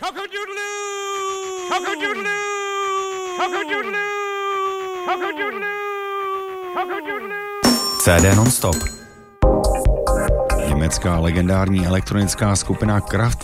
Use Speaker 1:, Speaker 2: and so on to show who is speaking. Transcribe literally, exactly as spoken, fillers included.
Speaker 1: C D non-stop. Německá legendární elektronická skupina Kraftwerk